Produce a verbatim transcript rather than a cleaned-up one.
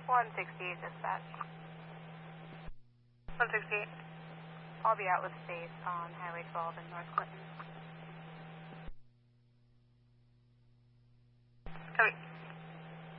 one sixty-eight dispatch. one sixty-eight. I'll be out with Faith on Highway twelve in North Clinton. Copy.